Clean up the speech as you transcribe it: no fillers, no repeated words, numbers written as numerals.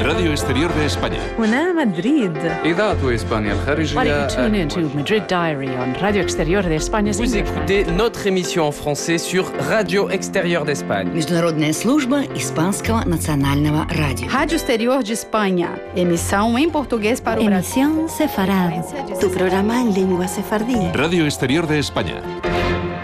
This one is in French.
Radio Exterior de España. هنا مدريد. إذاعة إسبانيا الخارجية. Tune in to Madrid Diary on Radio Exterior de España. Vous écoutez notre émission en français sur Radio Exterior d'Espagne. Международная служба Испанского национального радио. Rádio Exterior de Espanha. Emissão em português para o Brasil. Emisión Sefarad. Tu programa en lengua sefardí. Radio Exterior de España.